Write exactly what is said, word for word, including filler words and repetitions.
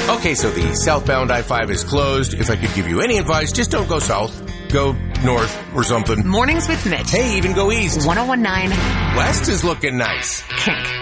Okay, so the southbound I five is closed. If I could give you any advice, just don't go south. Go north or something. Mornings with Mitch. Hey, even go east. one oh one nine West is looking nice. Kink.